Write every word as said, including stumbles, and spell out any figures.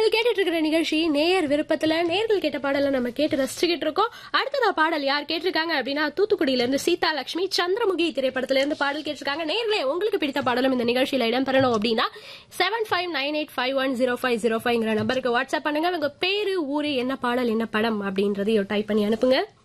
நீங்கள் கேட்டுட்டு இருக்கிற நிகழ்ச்சி நேயர் விருப்பத்துல நேர்கள் கேட்ட பாடல நம்ம கேட்டு ரசிச்சுக்கிட்டு இருக்கோம். அடுத்ததா பாடல் யார் கேட்டிருக்காங்க அப்படின்னா தூத்துக்குடியில இருந்து சீதா லட்சுமி சந்திரமுகி திரைப்படத்துல இருந்து பாடல் கேட்டிருக்காங்க. நேர்களே உங்களுக்கு பிடித்த பாடலும் இந்த நிகழ்ச்சியில இடம் பெறணும் அப்படின்னா seven five nine eight five one zero five zero ஃபைவ்ங்கிற நம்பருக்கு வாட்ஸ்அப் பண்ணுங்க. உங்க பேரு ஊரு என்ன பாடல் என்ன படம் அப்படின்றதையும் டைப் பண்ணி அனுப்புங்க.